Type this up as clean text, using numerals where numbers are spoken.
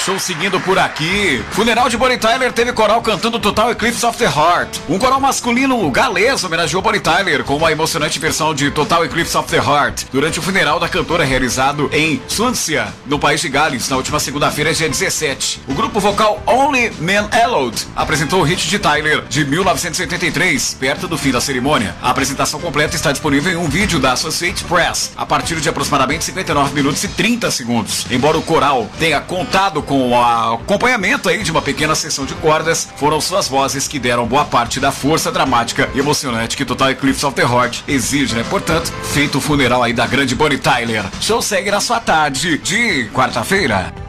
show seguindo por aqui. Funeral de Bonnie Tyler teve coral cantando Total Eclipse of the Heart. Um coral masculino galês homenageou Bonnie Tyler com uma emocionante versão de Total Eclipse of the Heart durante o funeral da cantora realizado em Swansea, no país de Gales, na última segunda-feira, dia 17. O grupo vocal Only Man Allowed apresentou o hit de Tyler de 1983, perto do fim da cerimônia. A apresentação completa está disponível em um vídeo da Associated Press, a partir de aproximadamente 59 minutos e 30 segundos. Embora o coral tenha contado com o acompanhamento aí de uma pequena seção de cordas, foram suas vozes que deram boa parte da força dramática e emocionante que Total Eclipse of the Heart exige, né? Portanto, feito o funeral aí da grande Bonnie Tyler. Show segue na sua tarde de quarta-feira.